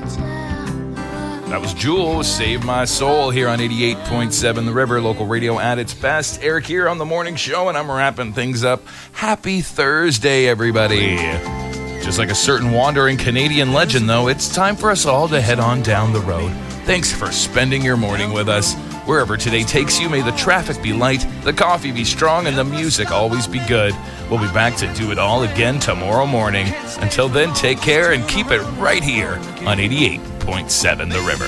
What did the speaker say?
That was Jewel, Save My Soul, here on 88.7 The River, local radio at its best. Eric here on the morning show, and I'm wrapping things up. Happy Thursday, everybody. Just like a certain wandering Canadian legend, though, it's time for us all to head on down the road. Thanks for spending your morning with us. Wherever today takes you, may the traffic be light, the coffee be strong, and the music always be good. We'll be back to do it all again tomorrow morning. Until then, take care and keep it right here on 88.7 The River.